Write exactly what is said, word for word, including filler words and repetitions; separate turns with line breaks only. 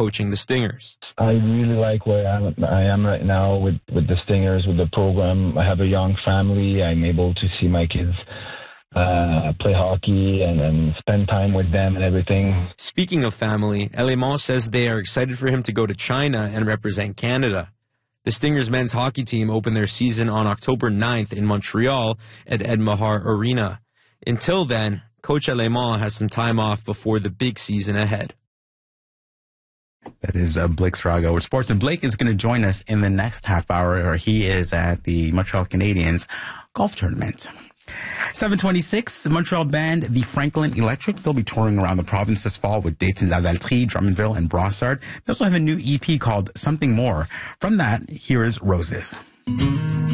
coaching the Stingers.
I really like where I am, I am right now with, with the Stingers, with the program. I have a young family. I'm able to see my kids uh, play hockey and, and spend time with them and everything.
Speaking of family, Alemant says they are excited for him to go to China and represent Canada. The Stingers men's hockey team opened their season on October ninth in Montreal at Ed Mahar Arena. Until then, Coach Alemant has some time off before the big season ahead.
That is uh, Blake Sarago with sports, and Blake is going to join us in the next half hour, or he is at the Montreal Canadiens golf tournament. seven twenty-six, Montreal band The Franklin Electric. They'll be touring around the province this fall with dates in Lavaltrie, Drummondville, and Brossard. They also have a new E P called Something More. From that, here is Roses.